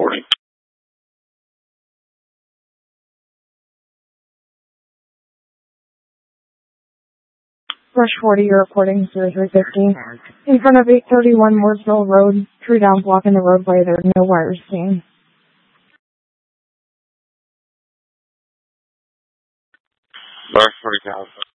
reporting. Rush 40, you're reporting 0315. In front of 831 Mooresville Road, tree down blocking the roadway. There are no wires seen. Rush 40,000.